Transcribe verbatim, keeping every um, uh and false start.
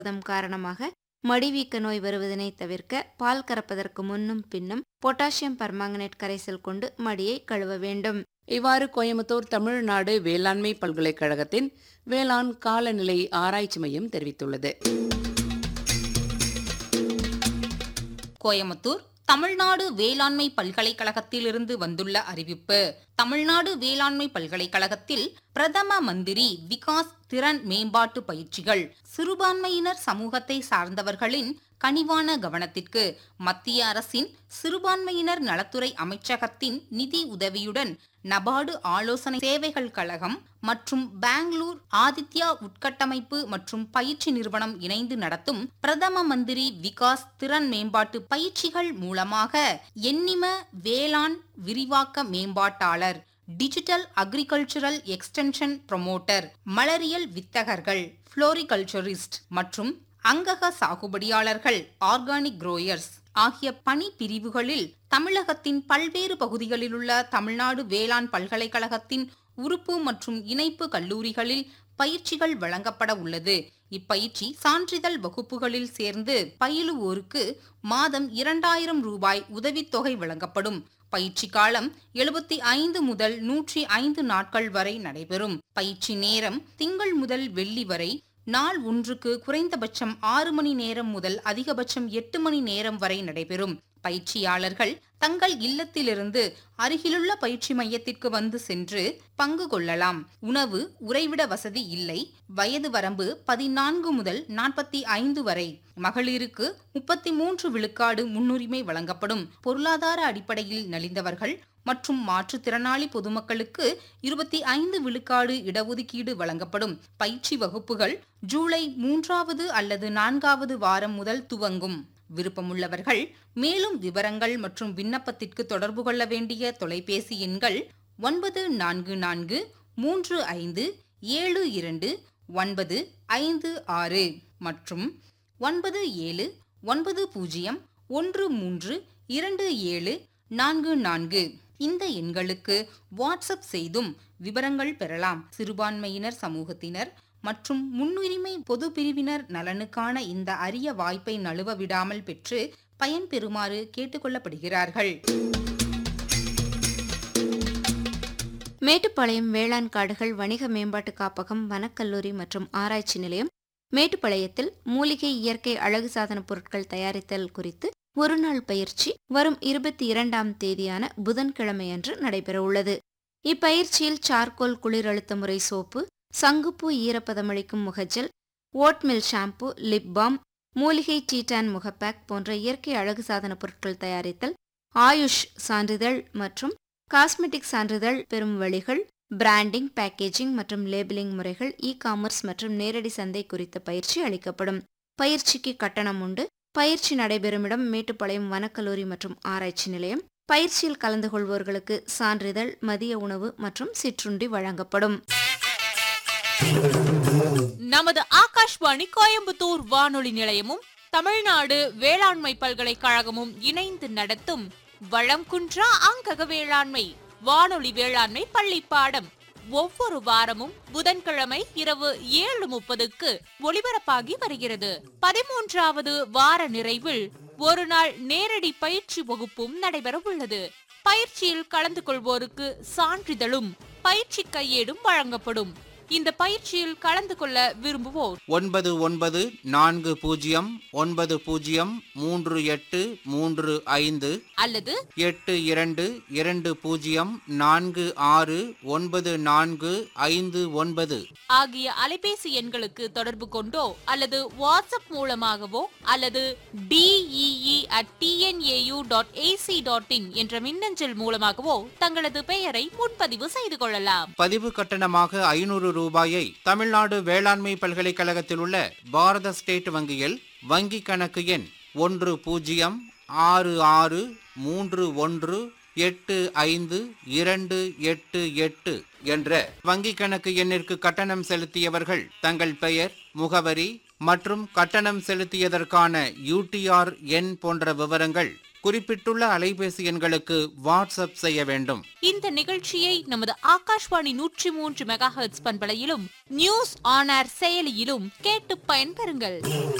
காரணமாக மடிவீக்க நோய் வருவதனை தவிர்க்க பால் கறப்பதற்கு முன்னும் பின்னும் பொட்டாசியம் பர்மாங்கனேட் கரைசல் கொண்டு மடியை கழுவ வேண்டும். இவ்வாறு கோயம்புத்தூர் தமிழ்நாடு வேளாண்மை பல்கலைக்கழகத்தின் வேளாண் காலநிலை ஆராய்ச்சி மையம் தெரிவித்துள்ளது. கோயம்புத்தூர் தமிழ்நாடு வேளாண்மை பல்கலைக்கழகத்திலிருந்து வந்துள்ள அறிவிப்பு. தமிழ்நாடு வேளாண்மை பல்கலைக்கழகத்தில் பிரதம மந்திரி விகாஸ் திறன் மேம்பாட்டு பயிற்சிகள் சிறுபான்மையினர் சமூகத்தை சார்ந்தவர்களின் கனிவான கவனத்திற்கு மத்திய அரசின் சிறுபான்மையினர் நலத்துறை அமைச்சகத்தின் நிதி உதவியுடன் நபார்டு ஆலோசனை சேவைகள் கழகம் மற்றும் பெங்களூர் ஆதித்யா உட்கட்டமைப்பு மற்றும் பயிற்சி நிறுவனம் இணைந்து நடத்தும் பிரதம மந்திரி விகாஸ் திறன் மேம்பாட்டு பயிற்சிகள் மூலமாக எண்ணிம வேளாண் விரிவாக்க மேம்பாட்டாளர், டிஜிட்டல் அக்ரிகல்ச்சரல் எக்ஸ்டென்ஷன் ப்ரமோட்டர், மலரியல் வித்தகர்கள், புளோரிகல்ச்சரிஸ்ட் மற்றும் அங்கக சாகுபடியாளர்கள், ஆர்கானிக் குரோயர்ஸ் ஆகிய பணி பிரிவுகளில் தமிழகத்தின் பல்வேறு பகுதிகளிலுள்ள தமிழ்நாடு வேளாண் பல்கலைக்கழகத்தின் உறுப்பு மற்றும் இணைப்பு கல்லூரிகளில் பயிற்சிகள் வழங்கப்பட உள்ளது. இப்பயிற்சி சான்றிதழ் வகுப்புகளில் சேர்ந்து பயிலுவோருக்கு மாதம் இரண்டாயிரம் ரூபாய் உதவித்தொகை வழங்கப்படும். பயிற்சி காலம் எழுபத்தி ஐந்து முதல் நூற்றி ஐந்து நாட்கள் வரை நடைபெறும். பயிற்சி நேரம் திங்கள் முதல் வெள்ளி வரை நாள் ஒன்றுக்கு குறைந்தபட்சம் ஆறு மணி நேரம் முதல் அதிகபட்சம் எட்டு மணி நேரம் வரை நடைபெறும். பயிற்சியாளர்கள் தங்கள் இல்லத்திலிருந்து அருகிலுள்ள பயிற்சி மையத்திற்கு வந்து சென்று பங்கு கொள்ளலாம். உணவு உறைவிட வசதி இல்லை. வயது வரம்பு பதினான்கு முதல் நாற்பத்தி ஐந்து வரை. மகளிருக்கு முப்பத்தி மூன்று விழுக்காடு முன்னுரிமை வழங்கப்படும். பொருளாதார அடிப்படையில் நலிந்தவர்கள் மற்றும் மாற்றுத்திறனாளி பொதுமக்களுக்கு இருபத்தி ஐந்து விழுக்காடு இடஒதுக்கீடு வழங்கப்படும். பயிற்சி வகுப்புகள் ஜூலை மூன்றாவது அல்லது நான்காவது வாரம் முதல் துவங்கும். விருப்பமுள்ளவர்கள் மேலும் விவரங்கள் மற்றும் விண்ணப்பத்திற்கு தொடர்பு கொள்ள வேண்டிய தொலைபேசி எண்கள் ஒன்பது நான்கு நான்கு மூன்று ஐந்து ஏழு இரண்டு ஒன்பது ஐந்து ஆறு மற்றும் ஒன்பது ஏழு ஒன்பது பூஜ்ஜியம் ஒன்று மூன்று இரண்டு ஏழு நான்கு நான்கு. இந்த எண்களுக்கு வாட்ஸ்அப் செய்தும் விவரங்கள் பெறலாம். சிறுபான்மையினர் சமூகத்தினர் மற்றும் முன்னுரிமை பொது பிரிவினர் நலனுக்கான இந்த அரிய வாய்ப்பை நழுவ விடாமல் பெற்று பயன்பெறுமாறு கேட்டுக்கொள்ளப்படுகிறார்கள். மேட்டுப்பாளையம் வேளாண் காடுகள் வணிக மேம்பாட்டு காப்பகம், வனக்கல்லூரி மற்றும் ஆராய்ச்சி நிலையம் மேட்டுப்பாளையத்தில் மூலிகை இயற்கை அழகு சாதன பொருட்கள் தயாரித்தல் குறித்து ஒருநாள் பயிற்சி வரும் இருபத்தி இரண்டாம் தேதியான புதன்கிழமையன்று நடைபெறவுள்ளது. இப்பயிற்சியில் சார்கோல் குளிரழுத்த முறை சோப்பு, சங்குப்பூ ஈரப்பதமளிக்கும் முகஜல், ஓட்மில் ஷாம்பு, லிப் பாம், மூலிகை டீடான் முகப்பேக் போன்ற இயற்கை அழகு சாதன பொருட்கள் தயாரித்தல், ஆயுஷ் சான்றிதழ் மற்றும் காஸ்மெட்டிக் சான்றிதழ் பெறும் வழிகள், பிராண்டிங், பேக்கேஜிங் மற்றும் லேபிளிங் முறைகள், இ காமர்ஸ் மற்றும் நேரடி சந்தை குறித்த பயிற்சி அளிக்கப்படும். பயிற்சிக்கு கட்டணம் உண்டு. பயிற்சி நடைபெறும் இடம் மேட்டுப்பாளையம் வனக்கல்லூரி மற்றும் ஆராய்ச்சி நிலையம். பயிற்சியில் கலந்து கொள்வோர்களுக்கு சான்றிதழ், மதிய உணவு மற்றும் சிற்றுண்டி வழங்கப்படும். நமது ஆகாஷ்வாணி கோயம்புத்தூர் வானொலி நிலையமும் தமிழ்நாடு வேளாண்மை பல்கலைக்கழகமும் இணைந்து நடத்தும் வளம் குன்றா அங்கக வேளாண்மை வானொலி வேளாண்மை பள்ளி பாடம் ஒவ்வொரு வாரமும் புதன்கிழமை இரவு ஏழு முப்பதுக்கு ஒளிபரப்பாகி வருகிறது. பதிமூன்றாவது வார நிறைவில் ஒரு நாள் நேரடி பயிற்சி வகுப்பும் நடைபெற உள்ளது. பயிற்சியில் கலந்து கொள்வோருக்கு சான்றிதழும் பயிற்சி கையேடும் வழங்கப்படும். இந்த பயிற்சியில் கலந்து கொள்ள விரும்புவோர் ஒன்பது ஒன்பது நான்கு பூஜ்ஜியம் ஒன்பது பூஜ்ஜியம் மூன்று எட்டு மூன்று ஐந்து அல்லது எட்டு இரண்டு இரண்டு பூஜ்ஜியம் நான்கு ஆறு ஒன்பது நான்கு ஐந்து ஒன்பது ஆகிய அலைபேசி எண்களுக்கு தொடர்பு கொண்டோ அல்லது வாட்ஸ்அப் மூலமாகவோ அல்லது DEE at TNAU dot AC dot in என்ற மின்னஞ்சல் மூலமாகவோ தங்களது பெயரை முன்பதிவு செய்து கொள்ளலாம். பதிவு கட்டணமாக ஐநூறு ரூபாயை தமிழ்நாடு வேளாண்மை பல்கலைக்கழகத்தில் உள்ள பாரத ஸ்டேட் வங்கியில் வங்கி கணக்கு எண் ஒன்று பூஜ்ஜியம் ஆறு ஆறு மூன்று ஒன்று எட்டு ஐந்து இரண்டு எட்டு எட்டு என்ற வங்கி கணக்கு எண்ணிற்கு கட்டணம் செலுத்தியவர்கள் தங்கள் பெயர், முகவரி மற்றும் கட்டணம் செலுத்தியதற்கான யூடிஆர் எண் போன்ற விவரங்கள் குறிப்பிட்டுள்ள அலைபேசி எண்களுக்கு வாட்ஸ்அப் செய்ய வேண்டும். இந்த நிகழ்ச்சியை நமது ஆகாஷ்வாணி நூற்றி மூன்று mega hertz பண்பலையிலும் news on air செயலியிலும் கேட்டு பயன்பெறுங்கள்.